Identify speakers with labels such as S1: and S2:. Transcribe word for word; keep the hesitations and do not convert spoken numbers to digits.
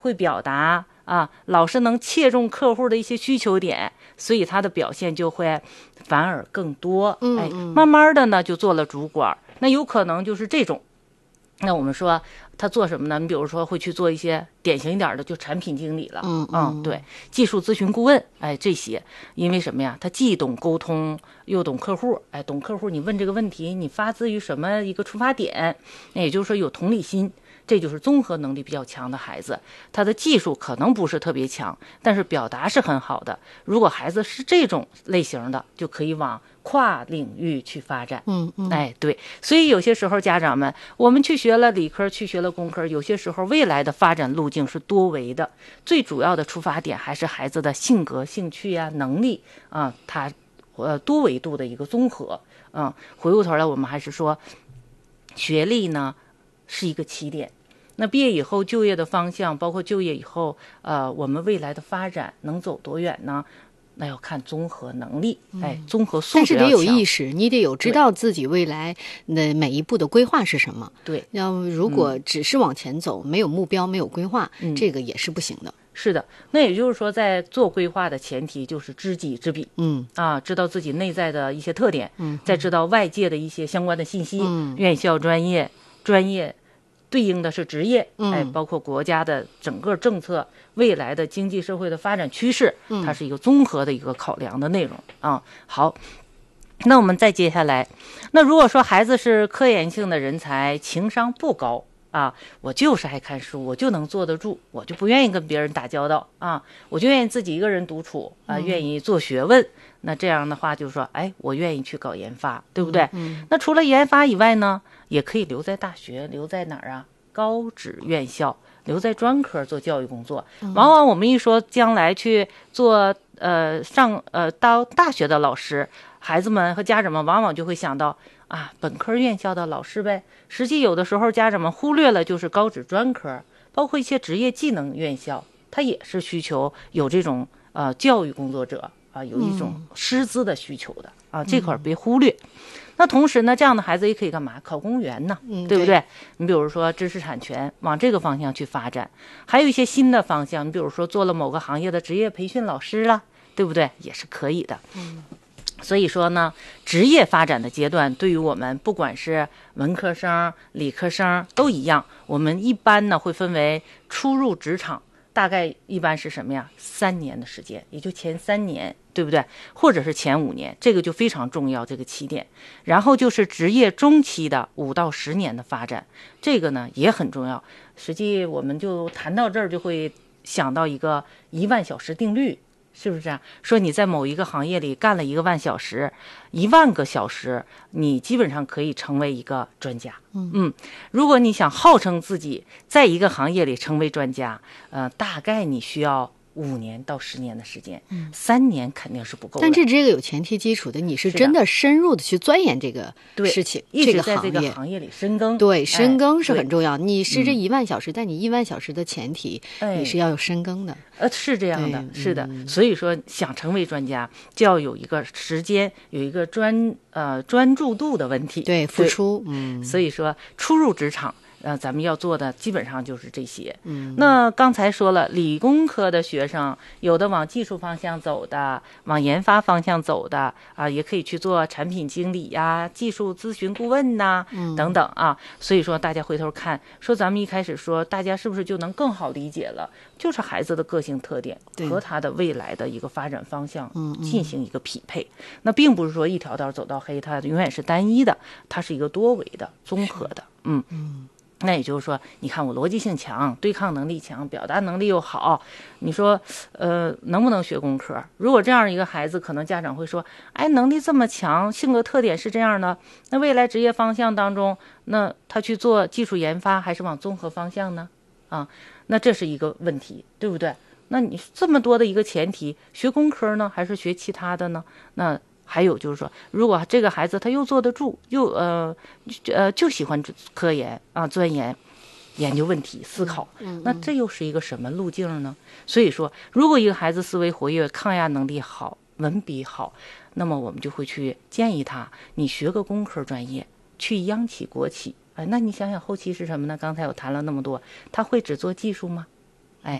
S1: 会表达啊，老是能切中客户的一些需求点，所以他的表现就会反而更多。
S2: 嗯
S1: 哎，慢慢的呢就做了主管，那有可能就是这种。那我们说他做什么呢？你比如说会去做一些典型一点的，就产品经理了。
S2: 嗯嗯，
S1: 对，技术咨询顾问，哎，这些，因为什么呀？他既懂沟通，又懂客户。哎，懂客户，你问这个问题，你发自于什么一个出发点？那也就是说有同理心。这就是综合能力比较强的孩子，他的技术可能不是特别强，但是表达是很好的。如果孩子是这种类型的，就可以往跨领域去发展。
S2: 嗯嗯，
S1: 哎，对，所以有些时候家长们，我们去学了理科，去学了工科，有些时候未来的发展路径是多维的，最主要的出发点还是孩子的性格、兴趣呀、能力啊，他呃多维度的一个综合。嗯，回过头来，我们还是说，学历呢是一个起点。那毕业以后就业的方向，包括就业以后，呃，我们未来的发展能走多远呢？那要看综合能力，哎，综合素质要强。
S2: 但是得有意识，你得有知道自己未来的每一步的规划是什么。
S1: 对，
S2: 要如果只是往前走，嗯、没有目标，没有规划、嗯，这个也是不行的。
S1: 是的，那也就是说，在做规划的前提就是知己知彼，
S2: 嗯
S1: 啊，知道自己内在的一些特点，
S2: 嗯，
S1: 再知道外界的一些相关的信息，
S2: 嗯，
S1: 院校专业专业。对应的是职业，
S2: 嗯、
S1: 哎，包括国家的整个政策，未来的经济社会的发展趋势，嗯、它是一个综合的一个考量的内容啊。好，那我们再接下来，那如果说孩子是科研性的人才，情商不高啊，我就是爱看书，我就能坐得住，我就不愿意跟别人打交道啊，我就愿意自己一个人独处啊，
S2: 嗯、
S1: 愿意做学问。那这样的话就是说，哎，我愿意去搞研发，对不对？
S2: 嗯，
S1: 那除了研发以外呢，也可以留在大学，留在哪儿啊？高职院校，留在专科做教育工作。
S2: 嗯、
S1: 往往我们一说将来去做呃上呃到大学的老师，孩子们和家长们往往就会想到啊，本科院校的老师呗。实际有的时候家长们忽略了，就是高职专科，包括一些职业技能院校，它也是需求有这种呃教育工作者。啊，有一种师资的需求的、嗯、啊，这块别忽略、嗯。那同时呢，这样的孩子也可以干嘛？考公务员呢、
S2: 嗯，
S1: 对不对？你比如说知识产权，往这个方向去发展，还有一些新的方向，你比如说做了某个行业的职业培训老师啦，对不对？也是可以的。
S2: 嗯。
S1: 所以说呢，职业发展的阶段，对于我们不管是文科生、理科生都一样，我们一般呢会分为初入职场。大概一般是什么呀？三年的时间，也就前三年，对不对？或者是前五年，这个就非常重要，这个起点。然后就是职业中期的五到十年的发展，这个呢也很重要。实际我们就谈到这儿，就会想到一个一万小时定律。是不是啊？说你在某一个行业里干了一个万小时，一万个小时，你基本上可以成为一个专家。
S2: 嗯
S1: 嗯，如果你想号称自己在一个行业里成为专家，呃，大概你需要五年到十年的时间，
S2: 嗯，
S1: 三年肯定是不够的。
S2: 但这这个有前提基础的，你是真的深入的去钻研这个事情，
S1: 一直在
S2: 这
S1: 个行业里深耕。
S2: 对，深耕是很重要。
S1: 哎、
S2: 你是这一万小时，嗯、但你一万小时的前提，哎、你是要有深耕的。
S1: 呃，是这样的，是的。
S2: 嗯、
S1: 所以说，想成为专家，就要有一个时间，有一个专呃专注度的问题。
S2: 对，付出。嗯，
S1: 所以说，初入职场。呃，咱们要做的基本上就是这些。
S2: 嗯，
S1: 那刚才说了，理工科的学生有的往技术方向走的，往研发方向走的啊，也可以去做产品经理呀、技术咨询顾问呐、
S2: 嗯、
S1: 等等啊。所以说，大家回头看，说咱们一开始说，大家是不是就能更好理解了？就是孩子的个性特点和他的未来的一个发展方向进行一个匹配。
S2: 嗯、
S1: 那并不是说一条道走到黑，它永远是单一的，它是一个多维的、综合的。嗯嗯。那也就是说，你看我逻辑性强，对抗能力强，表达能力又好，你说，呃，能不能学工科？如果这样一个孩子，可能家长会说，哎，能力这么强，性格特点是这样的，那未来职业方向当中，那他去做技术研发，还是往综合方向呢？啊，那这是一个问题，对不对？那你这么多的一个前提，学工科呢，还是学其他的呢？那还有就是说，如果这个孩子他又坐得住，又呃呃就喜欢科研啊，钻研、研究问题、思考，
S2: 嗯、
S1: 那这又是一个什么路径呢？所以说，如果一个孩子思维活跃、抗压能力好、文笔好，那么我们就会去建议他，你学个工科专业，去央企、国企。哎，那你想想后期是什么呢？刚才我谈了那么多，他会只做技术吗？